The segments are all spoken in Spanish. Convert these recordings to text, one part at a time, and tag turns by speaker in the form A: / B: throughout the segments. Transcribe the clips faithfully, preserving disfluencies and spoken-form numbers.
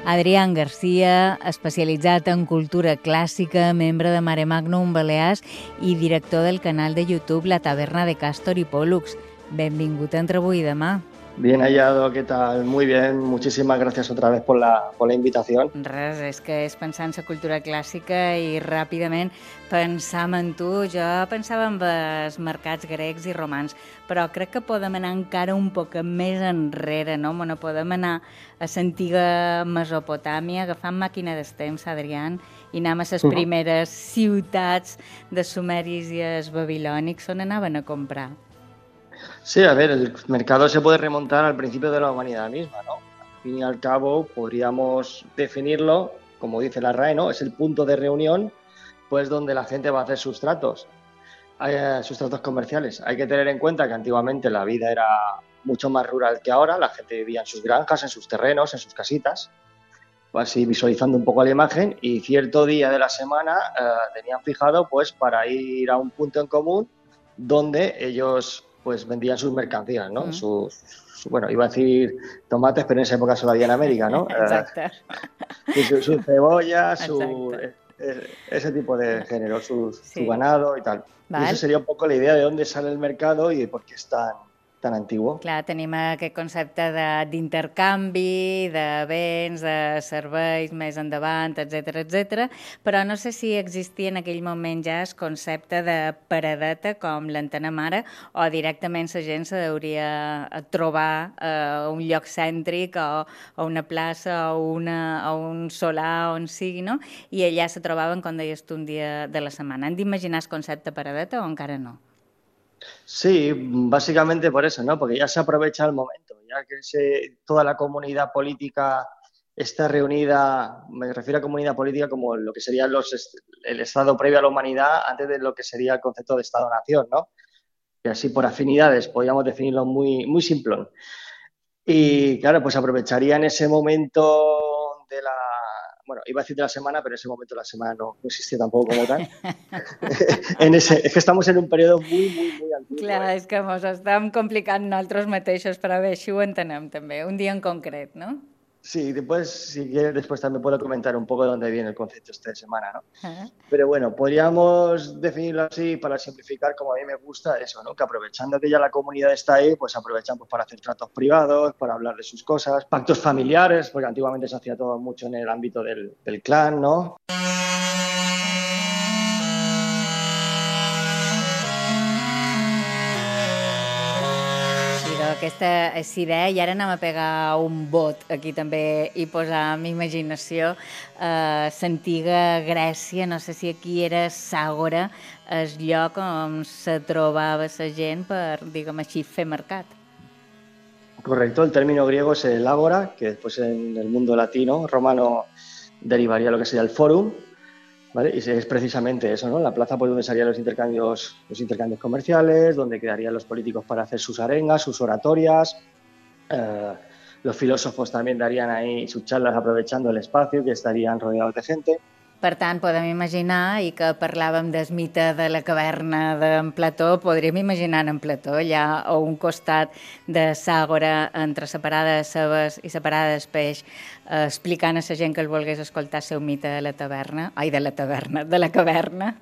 A: Adrián Garcia, especialitzat en cultura clàssica, membre de Mare Magnum Balears i director del canal de YouTube La Taberna de Càstor i Pòl·lux. Benvingut a Entre avui i demà.
B: Bien hallado, ¿qué tal? Muy bien, muchísimas gracias otra vez por la, por la invitación.
A: Res, és que és pensar en la cultura clàssica i ràpidament pensam en tu. Jo pensava en els mercats grecs i romans, però crec que podem anar encara un poc més enrere, no? Bueno, podem anar a l'antiga Mesopotàmia, agafant màquina del temps, Adrián, i anem a les uh-huh. primeres ciutats de sumeris i els babilònics on anaven a comprar.
B: Sí, a ver, el mercado se puede remontar al principio de la humanidad misma, ¿no? Al fin y al cabo, podríamos definirlo, como dice la R A E, ¿no? Es el punto de reunión, pues, donde la gente va a hacer sus tratos, eh, sus tratos comerciales. Hay que tener en cuenta que antiguamente la vida era mucho más rural que ahora, la gente vivía en sus granjas, en sus terrenos, en sus casitas, así visualizando un poco la imagen, y cierto día de la semana eh, tenían fijado, pues, para ir a un punto en común donde ellos pues vendían sus mercancías, ¿no? Mm. Sus, su, bueno, iba a decir tomates, pero en esa época solo había en América, ¿no?
A: Exacto.
B: Eh, su, su cebolla, su, eh, ese tipo de género, su, sí. su ganado y tal. Vale. Y eso sería un poco la idea de dónde sale el mercado y de por qué es tan, tan antiguo.
A: Clar, tenim aquest concepte d'intercanvi, de, de béns, de serveis més endavant, etcètera, etcètera, però no sé si existia en aquell moment ja el concepte de paradeta, com l'entenem ara, o directament la gent se hauria trobar a un lloc cèntric o a una plaça o, una, o un solar on sigui, no? I allà se trobaven, com deies tu, un dia de la setmana. Hem d'imaginar el concepte paradeta o encara no?
B: Sí, básicamente por eso, ¿no? Porque ya se aprovecha el momento, ya que se, toda la comunidad política está reunida, me refiero a comunidad política como lo que sería los, el Estado previo a la humanidad antes de lo que sería el concepto de Estado-Nación, ¿no? Y así por afinidades podríamos definirlo muy, muy simplón. Y claro, pues aprovecharía en ese momento de la... Bueno, iba a decir de la semana, pero en ese momento la semana no, no existía tampoco como tal. en ese, es que estamos en un periodo muy, muy, muy antiguo.
A: Clar,
B: eh?
A: és que mos estem complicant nosaltres mateixos, però bé, així ho entenem també, un dia en concret, no?
B: Sí, después, si quieres, después también puedo comentar un poco de dónde viene el concepto este de semana, ¿no?
A: Uh-huh.
B: Pero bueno, podríamos definirlo así para simplificar, como a mí me gusta eso, ¿no? Que aprovechando que ya la comunidad está ahí, pues aprovechan pues, para hacer tratos privados, para hablar de sus cosas, pactos familiares, porque antiguamente se hacía todo mucho en el ámbito del, del clan, ¿no?
A: Aquesta és idea, i ara anem a pegar un bot aquí també i posar amb imaginació eh, l'antiga Grècia, no sé si aquí era Sàgora, el lloc on se trobava la gent per, diguem així, fer mercat.
B: Correcto, el término griego es el ágora, que después en el mundo latino, romano, derivaría lo que sería el fórum, ¿vale? Y es precisamente eso, ¿no? La plaza por donde serían los intercambios, los intercambios comerciales, donde quedarían los políticos para hacer sus arengas, sus oratorias. Eh, los filósofos también darían ahí sus charlas aprovechando el espacio, que estarían rodeados de gente.
A: Per tant, podem imaginar, i que parlàvem del mite de la caverna d'en Plató, podríem imaginar en Plató allà a un costat de l'àgora entre separades cebes i separades peix, eh, explicant a la gent que el volgués escoltar el seu mite de la taverna, ai, de la taverna, de la caverna.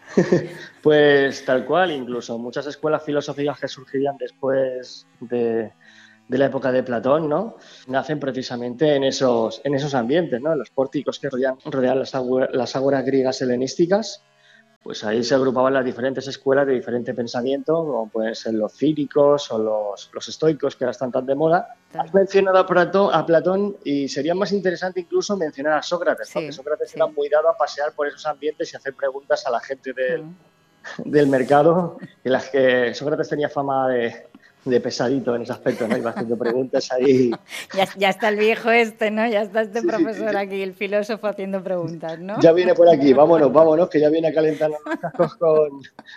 B: Pues tal cual, incluso muchas escuelas filosóficas que surgirían después de... de la época de Platón, ¿no? Nacen precisamente en esos, en esos ambientes, ¿no? Los pórticos que rodean, rodean las, ágora, las ágoras griegas helenísticas, pues ahí se agrupaban las diferentes escuelas de diferente pensamiento, como pueden ser los cínicos o los, los estoicos, que ahora están tan de moda. Has mencionado a Platón, a Platón y sería más interesante incluso mencionar a Sócrates, sí, porque Sócrates sí. era muy dado a pasear por esos ambientes y hacer preguntas a la gente del, mm. del mercado, en las que Sócrates tenía fama de... de pesadito en ese aspecto, ¿no? Iba haciendo preguntas ahí.
A: Ya, ya está el viejo este, ¿no? Ya está este sí, profesor sí, sí. aquí, el filósofo haciendo preguntas, ¿no?
B: Ya viene por aquí, vámonos, vámonos, que ya viene a calentar los cascos con,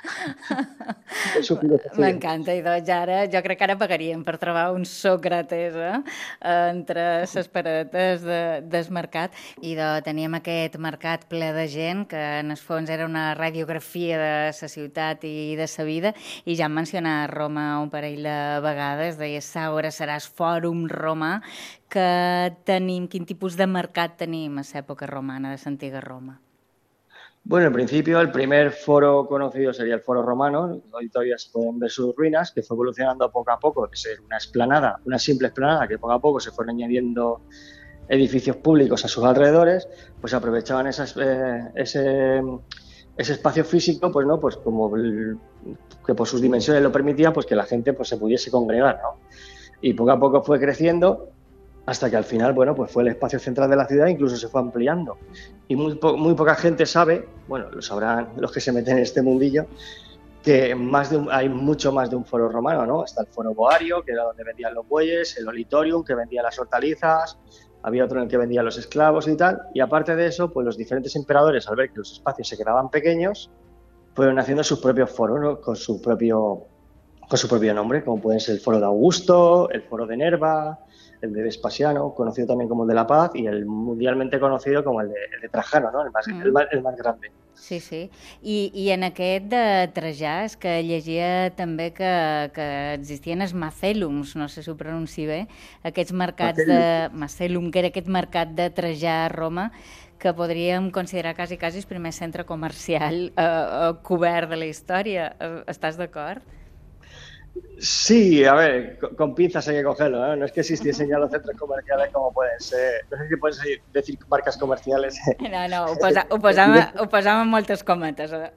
B: con su filosofia.
A: M'encanta, i doncs ara jo crec que ara pagaríem per trobar un Sòcrates eh? entre les paradetes de, del mercat. I doncs teníem aquest mercat ple de gent, que en el fons era una radiografia de la ciutat i de la vida, i ja hem mencionat Roma un parell de vegades, deies Àgora, seràs Fòrum Romà, que tenim, quin tipus de mercat tenim a l'època romana, de l'antiga Roma?
B: Bueno, en principio el primer foro conocido sería el Foro Romano. Hoy todavía se pueden ver sus ruinas, que fue evolucionando poco a poco de ser una explanada, una simple explanada, que poco a poco se fueron añadiendo edificios públicos a sus alrededores, pues aprovechaban esas, eh, ese, ese espacio físico, pues no, pues como el, que por sus dimensiones lo permitía, pues que la gente pues se pudiese congregar, ¿no? Y poco a poco fue creciendo, hasta que al final, bueno, pues fue el espacio central de la ciudad e incluso se fue ampliando. Y muy, po muy poca gente sabe, bueno, lo sabrán los que se meten en este mundillo, que más de un, hay mucho más de un foro romano, ¿no? Está el foro boario, que era donde vendían los bueyes, el olitorium, que vendía las hortalizas, había otro en el que vendían los esclavos y tal. Y aparte de eso, pues los diferentes emperadores, al ver que los espacios se quedaban pequeños, fueron haciendo sus propios foros, ¿no? Con su propio, con su propio nombre, como pueden ser el foro de Augusto, el foro de Nerva, el de Vespasiano, conocido también como el de la Paz, y el mundialmente conocido como el de, el de Trajano, ¿no? el, más, mm. el, más, el más grande.
A: Sí, sí. I, I en aquest de Trajà és que llegia també que, que existien els macèlums, no sé si ho pronunci bé, aquests mercats Macellum. de... Macellum, que era aquest mercat de Trajà a Roma, que podríem considerar quasi, quasi el primer centre comercial eh, cobert de la història. Estàs d'acord?
B: Sí, a ver, con, con pinzas hay que cogerlo, ¿no? No es que existiesen ya los centros comerciales como pueden ser, no sé si puedes decir marcas comerciales.
A: No, no, ho, posa, ho, posàvem, ho posàvem en moltes cometes. Eh?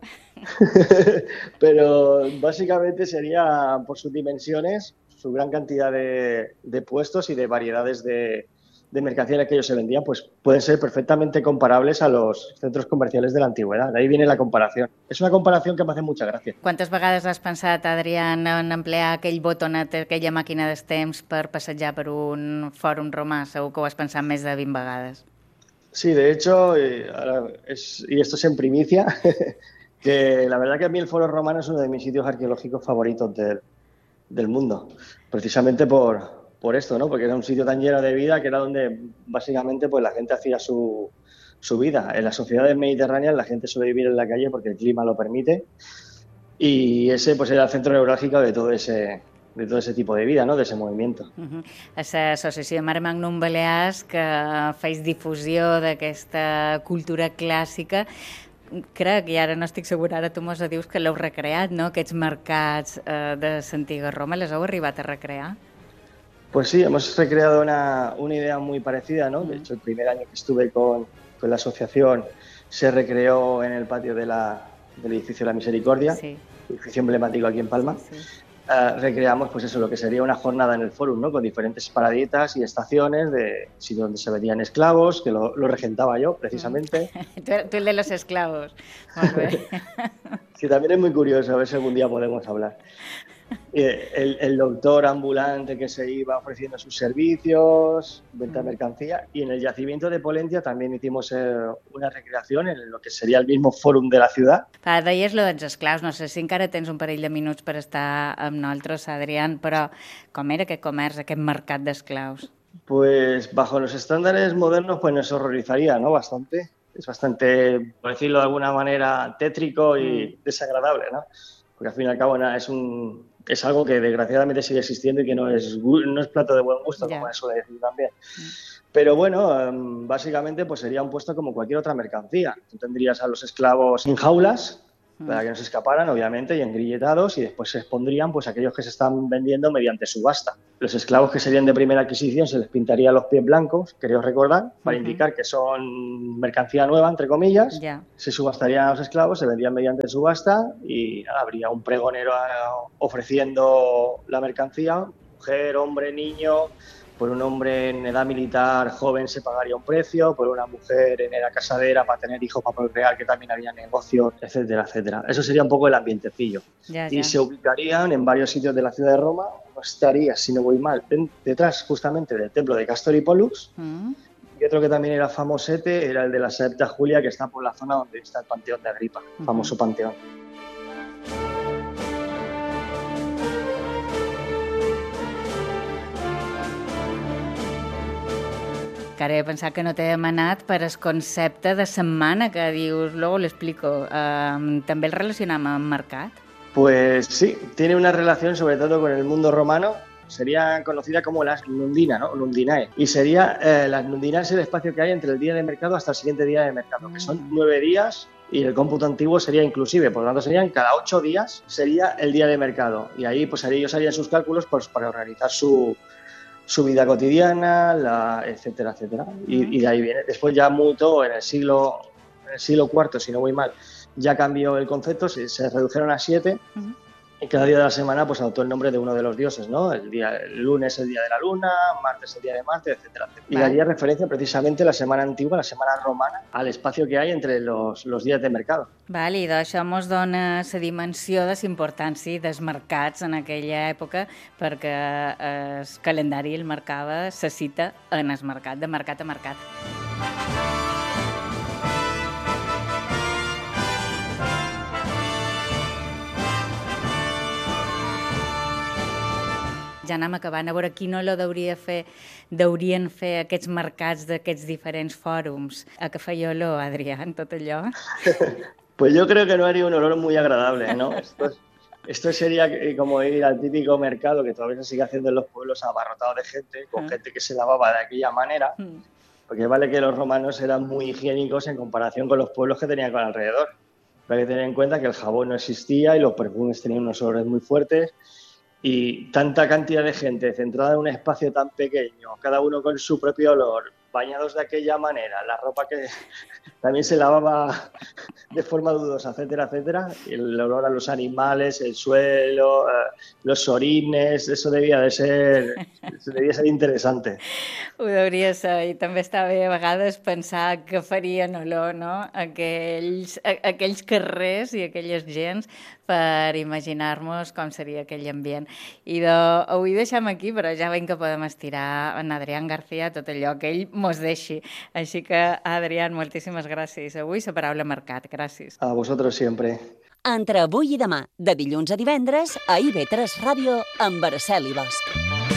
B: Pero básicamente sería, por sus dimensiones, su gran cantidad de, de puestos y de variedades de, de mercancías que ellos se vendían, pues pueden ser perfectamente comparables a los centros comerciales de la antigüedad. De ahí viene la comparación. Es una comparación que me hace mucha gracia.
A: Quantes vegades has pensat, Adrián, en emplear aquell botonet, aquella màquina dels temps per passejar per un fòrum romà? Segur que ho has pensat més de vint vegades.
B: Sí, de hecho, y, ahora es, y esto es en primicia, que la verdad que a mí el Foro Romano es uno de mis sitios arqueológicos favoritos del, del mundo, precisamente por... por esto, ¿no? Porque era un sitio tan lleno de vida que era donde básicamente pues la gente hacía su, su vida. En las sociedades mediterráneas la gente suele vivir en la calle porque el clima lo permite y ese pues era el centro neurálgico de todo ese de todo ese tipo de vida, no? De ese movimiento.
A: Uh-huh. L'associació Mare Magnum Balears, que feis difusió d'aquesta cultura clàssica, crec, i ara no estic segura, ara tu mos dius que l'heu recreat, no? Aquests mercats eh, de l'antiga Roma, les heu arribat a recrear?
B: Pues sí, hemos recreado una, una idea muy parecida, ¿no? De hecho, el primer año que estuve con, con la asociación se recreó en el patio de la, del edificio La Misericordia, sí. Edificio emblemático aquí en Palma. Sí. Uh, recreamos, pues eso, lo que sería una jornada en el fórum, ¿no? Con diferentes paraditas y estaciones de sitios donde se vendían esclavos, que lo, lo regentaba yo, precisamente.
A: tú, tú el de los esclavos. Molt bé.
B: Sí, también es muy curioso, a ver si algún día podemos hablar. El, el doctor ambulante que se iba ofreciendo sus servicios, venta de mercancía, y en el yacimiento de Pollentia también hicimos eh, una recreación en lo que sería el mismo fòrum de la ciudad.
A: Ah, deies lo dels esclaus, no sé si encara tens un parell de minuts per estar amb nosaltres, Adrián, però com era aquest comerç, aquest mercat d'esclaus?
B: Pues bajo los estándares modernos pues nos horrorizaría, ¿no? Bastante, es bastante, por decirlo de alguna manera, tétrico y mm. desagradable, ¿no? Porque al fin y al cabo nada, es un es algo que desgraciadamente sigue existiendo y que no es no es plato de buen gusto, yeah. como se suele decir también. Mm. Pero bueno, um, básicamente pues sería un puesto como cualquier otra mercancía. Tú tendrías a los esclavos en jaulas mm. para que no se escaparan, obviamente, y engrilletados, y después se expondrían pues aquellos que se están vendiendo mediante subasta. Los esclavos que serían de primera adquisición se les pintaría los pies blancos, creo recordar, para uh-huh. indicar que son mercancía nueva, entre comillas. Yeah. Se subastarían a los esclavos, se vendían mediante subasta y nada, habría un pregonero ofreciendo la mercancía, mujer, hombre, niño. Por un hombre en edad militar joven se pagaría un precio, por una mujer en edad casadera para tener hijos, para procrear, que también había negocios, etcétera, etcétera. Eso sería un poco el ambientecillo. Ya, y ya. Se ubicarían en varios sitios de la ciudad de Roma. No estaría, si no voy mal, detrás justamente del templo de Castor y Pollux. Mm. Y otro que también era famosete era el de la Saepta Julia, que está por la zona donde está el Panteón de Agripa, uh-huh. famoso panteón.
A: Que ara he pensat que no t'he demanat per el concepte de setmana que dius, luego l'explico. Uh, també el relacionam amb mercat?
B: Pues sí, tiene una relación sobre todo con el mundo romano. Sería conocida como las nundina, ¿no? Nundinae. Y sería, eh, las nundinae es el espacio que hay entre el día de mercado hasta el siguiente día de mercado, que son nueve días y el cómputo antiguo sería inclusive, por lo tanto serían cada ocho días sería el día de mercado. Y ahí pues ahí ellos harían sus cálculos pues, para organizar su, su vida cotidiana, la, etcétera, etcétera. Y, y de ahí viene. Después ya mutó en el siglo, en el siglo cuarto, si no voy mal, ya cambió el concepto, se, se redujeron a siete. Uh-huh. Y cada día de la semana pues adoptó el nombre de uno de los dioses, ¿no? El día el lunes el día de la luna, martes el día de Marte, etcétera, etcétera. Y daría referencia precisamente a la setmana antigua, la setmana romana, al espacio que hay entre los, los días de mercado.
A: Val, i d'això ens dona la dimensió de la importància dels mercats en aquella època, perquè el calendari el marcava la cita en el mercat, de mercat a mercat. Ja anem acabant. A veure, qui no lo deuria fer, deurien fer aquests mercats d'aquests diferents fòrums. A què feia olor, Adrià, en tot allò?
B: Pues yo creo que no haría un olor muy agradable, ¿no? Esto, es, esto sería como ir al típico mercado que todavía se sigue haciendo en los pueblos abarrotados de gente, con uh-huh. gente que se lavaba de aquella manera, uh-huh. porque vale que los romanos eran muy higiénicos en comparación con los pueblos que tenían con alrededor. Pero hay que tener en cuenta que el jabón no existía y los perfumes tenían unos olores muy fuertes. Y tanta cantidad de gente centrada en un espacio tan pequeño, cada uno con su propio olor, bañados de aquella manera, la ropa que también se lavaba de forma dudosa, etcétera, etcétera, el olor a los animales, el suelo, eh, los orines, eso debía de ser, eso debia ser interessant.
A: Ho deuria ser, i també està bé a vegades pensar que farien olor, no?, aquells, aquells carrers i aquelles gens per imaginar-nos com seria aquell ambient. I de, avui deixem aquí, però ja veiem que podem estirar en Adrián García tot allò que ell mos deixi. Així que, Adrián, moltíssimes gràcies. Avui la paraula mercat. Gràcies.
B: A vosaltres sempre.
C: Entre avui i demà, de dilluns a divendres, a I V tres Ràdio, amb Araceli Bosch.